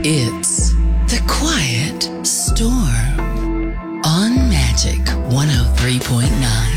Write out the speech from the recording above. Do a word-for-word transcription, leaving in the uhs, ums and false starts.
It's The Quiet Storm on Magic one oh three point nine.